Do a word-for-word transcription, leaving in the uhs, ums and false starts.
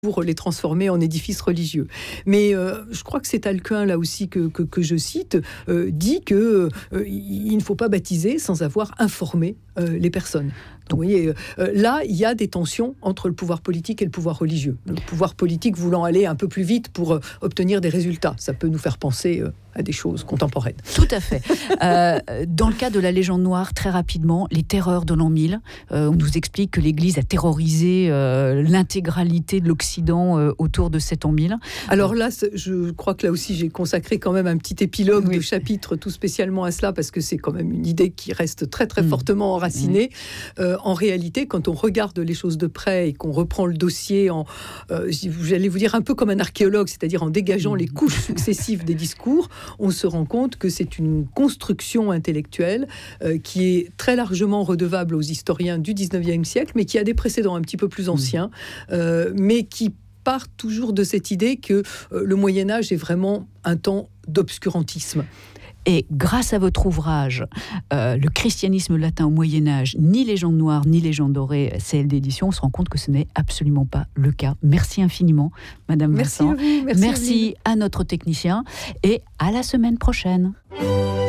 pour les transformer en édifices religieux. Mais euh, je crois que c'est Alcuin, là aussi, que, que, que je cite, euh, dit qu'il euh, ne faut pas baptiser sans avoir informé euh, les personnes. Donc, vous voyez, euh, là, il y a des tensions entre le pouvoir politique et le pouvoir religieux. Le pouvoir politique voulant aller un peu plus vite pour euh, obtenir des résultats. Ça peut nous faire penser euh, à des choses contemporaines. Tout à fait. Euh, dans le cas de la légende noire, très rapidement, les terreurs de l'an mille, euh, on nous explique que l'Église a terrorisé euh, l'intégralité de l'Occident euh, autour de cet an mille. Alors là, je crois que là aussi, j'ai consacré quand même un petit épilogue oui. de chapitre tout spécialement à cela, parce que c'est quand même une idée qui reste très très mmh. fortement enracinée. Mmh. Euh, en réalité, quand on regarde les choses de près et qu'on reprend le dossier, en, euh, j'allais vous dire un peu comme un archéologue, c'est-à-dire en dégageant mmh. les couches successives des discours, on se rend compte que c'est une construction intellectuelle euh, qui est très largement redevable aux historiens du dix-neuvième siècle, mais qui a des précédents un petit peu plus anciens, mmh. euh, mais qui part toujours de cette idée que euh, le Moyen-Âge est vraiment un temps d'obscurantisme. Et grâce à votre ouvrage, euh, Le christianisme latin au Moyen-Âge, ni légende noire, ni légende dorée, C L d'édition, on se rend compte que ce n'est absolument pas le cas. Merci infiniment, Madame merci Vincent. À vous, merci, merci à notre technicien et à la semaine prochaine.